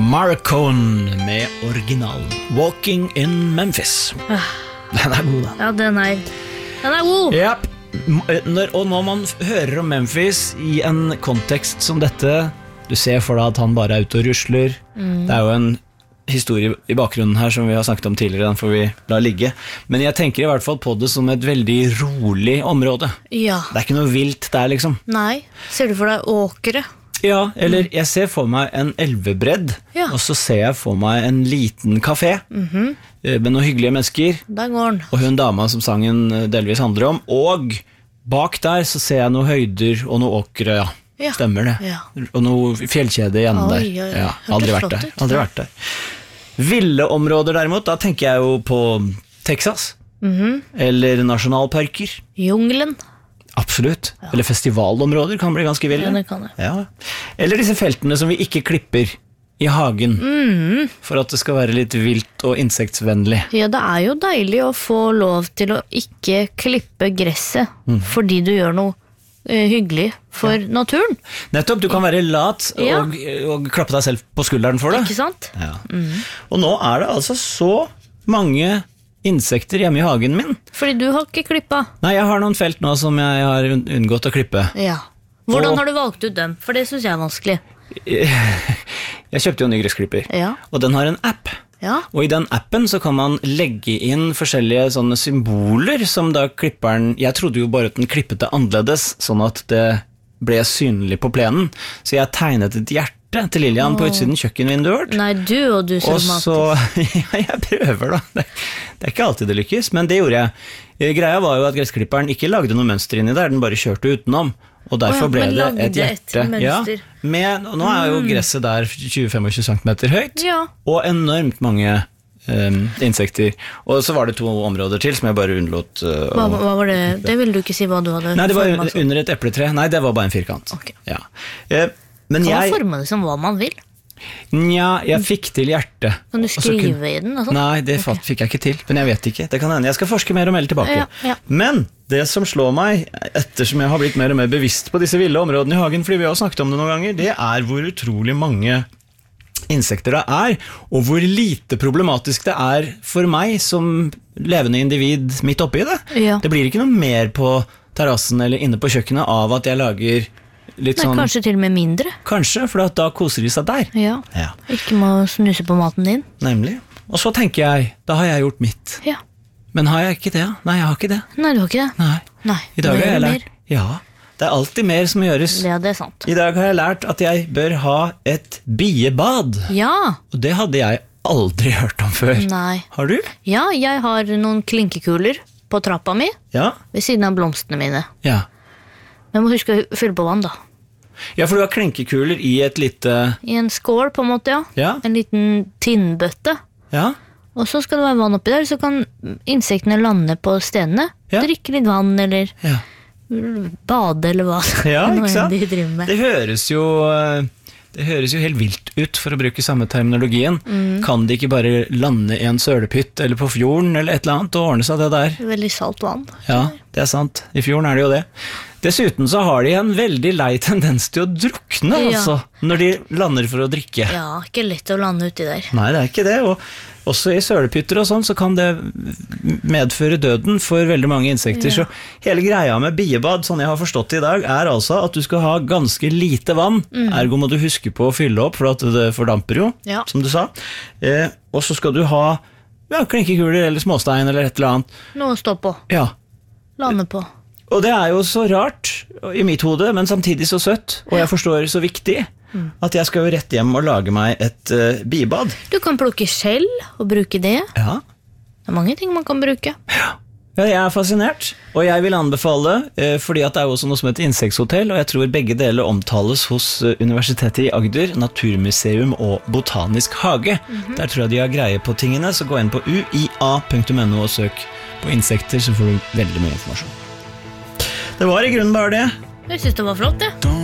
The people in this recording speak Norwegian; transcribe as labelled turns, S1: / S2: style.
S1: Marcone med originalen Walking in Memphis. Den god da.
S2: Ja, den er god.
S1: Ja, og når man hører om Memphis i en kontekst som dette, du ser for deg at han bare er ute og rusler. Det er jo en historie i bakgrunnen her som vi har snakket om tidligere, den får vi la ligge. Men jeg tenker i hvert fall på det som et veldig rolig område.
S2: Ja.
S1: Det er ikke noe vilt der liksom.
S2: Nei, ser du for deg åkere?
S1: Ja, eller jeg ser for meg en elvebredd, og så ser jeg for meg en liten kafé med noen hyggelige mennesker.
S2: Der går den.
S1: Og hun dama som sangen delvis handler om. Og bak der så ser jeg noen høyder og noen åkere, ja. Stemmer det. Ja. Og noe fjellkjede igjen der. Ja, aldri vært der. Ville områder derimot, da tenker jeg jo på Texas. Eller nasjonalparker.
S2: Jungelen.
S1: Absolutt. Eller festivalområder kan bli ganske ville.
S2: Ja, det kan det.
S1: Ja. Eller disse feltene som vi ikke klipper i hagen, for at det skal være litt vilt og insektsvennlig.
S2: Ja, det er jo deilig å få lov til å ikke klippe gresset, fordi du gjør noe hyggelig for naturen.
S1: Nettopp, du kan være lat og klappe deg selv på skulderen for det.
S2: Ikke sant?
S1: Ja. Og nå er det altså så mange insekter hjemme i hagen min.
S2: Fordi du har ikke klippet?
S1: Nei, jeg har noen felt nå som jeg har unngått å klippe.
S2: Ja. Hvordan har du valgt ut dem? For det synes jeg er vanskelig.
S1: Jeg kjøpte jo en ny gressklipper, og den har en app.
S2: Ja.
S1: Og i den appen så kan man legge inn forskjellige sånne symboler som da klipperen, jeg trodde jo bare at den klippet det annerledes, sånn at det ble synlig på plenen. Så jeg tegnet et hjerte til Lilian på utsiden kjøkkenvinduet vårt.
S2: Nei, du
S1: og så, ja, jeg prøver da. Det er ikke alltid det lykkes, men det gjorde jeg. Greia var jo at gressklipperen ikke lagde noe mønster inni der, den bare kjørte utenom. Og derfor ble det et hjerte. Nå er jo gresset der 20-25 cm høyt, og enormt mange insekter. Og så var det 2 områder til som jeg bare unnlot.
S2: Hva var det? Det ville du ikke si hva du hadde formet.
S1: Nei, det var under et epletre. Nei, det var bare en firkant.
S2: Okay.
S1: Ja.
S2: Kan man forme det som hva man vil?
S1: Nja, jeg fikk til hjerte.
S2: Kan du skrive i den? Altså?
S1: Nei, det fikk jeg ikke til, men jeg vet ikke. Det kan hende. Jeg skal forske mer og melde tilbake. Men det som slår meg, ettersom jeg har blitt mer og mer bevisst på disse ville områdene i hagen, fordi vi har snakket om det noen ganger, det er hvor utrolig mange insekter det er, og hvor lite problematisk det er for meg som levende individ midt oppi det. Det blir ikke noe mer på terrassen eller inne på kjøkkenet av at jeg lager litt sånn...
S2: Kanskje til og med mindre.
S1: Kanskje, for da koser de seg der.
S2: Ja. Ikke må snuse på maten din.
S1: Nemlig. Og så tenker jeg, da har jeg gjort mitt.
S2: Ja.
S1: Men har jeg ikke det? Nei, jeg har ikke det.
S2: Nei, du har ikke det?
S1: Nei. I dag har jeg lært... Ja, det er alltid mer som gjøres.
S2: Ja, det er sant.
S1: I dag har jeg lært at jeg bør ha et biebad.
S2: Ja. Og
S1: det hadde jeg aldri hørt om før.
S2: Nei.
S1: Har du?
S2: Ja, jeg har noen klinkekuler på trappa mi, ved siden av blomstene mine.
S1: Ja.
S2: Men jeg må huske å fylle på vann da.
S1: Ja, for du har klinkekuler i et lite...
S2: I en skål på en måte, En liten tinnbøtte.
S1: Ja.
S2: Og så skal det være vann oppi der, så kan insektene lande på stenene. Drikke litt vann, eller bade, eller hva.
S1: Ja, ikke sant?
S2: De driver med.
S1: Det høres jo helt vilt ut, for å bruke samme terminologien. Kan de ikke bare lande i en sølepytt, eller på fjorden, eller et eller annet, og ordne seg det der?
S2: Veldig salt vann.
S1: Ja, det er sant. I fjorden er det jo det. Dessuten så har de en veldig lei tendens til å drukne, altså, når de lander for å drikke.
S2: Ja, ikke lett å lande uti der.
S1: Nei, det er ikke det, og også i sølepytter og sånn, så kan det medføre døden for veldig mange insekter. Så hele greia med biebad, sånn jeg har forstått det i dag, er altså at du skal ha ganske lite vann. Ergo må du huske på å fylle opp, for at det fordamper jo, som du sa. Og så skal du ha klinkekuler eller småstein eller et eller annet.
S2: Noe å stå på.
S1: Ja.
S2: Lande på.
S1: Og det er jo så rart i mitt hode, men samtidig så søtt, og jeg forstår så viktig, at jeg skal jo rett hjem og lage meg et biebad.
S2: Du kan plukke skjell og bruke det.
S1: Ja.
S2: Det er mange ting man kan bruke.
S1: Ja, jeg er fascinert, og jeg vil anbefale, fordi at det er også noe som heter insektshotell, og jeg tror begge deler omtales hos Universitetet i Agder, Naturmuseum og Botanisk hage. Der tror jeg de har greie på tingene, så gå inn på uia.no og søk på insekter, så får du veldig mye informasjon. Det var i grunnen bare det.
S2: Jeg synes det var flott, det.